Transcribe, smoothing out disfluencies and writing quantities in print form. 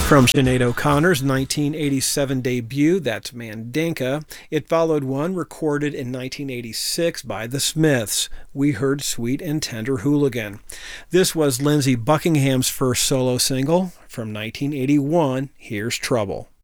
From Sinead O'Connor's 1987 debut, that's Mandinka, it followed one recorded in 1986 by the Smiths. We heard Sweet and Tender Hooligan. This was Lindsey Buckingham's first solo single. From 1981, here's Trouble.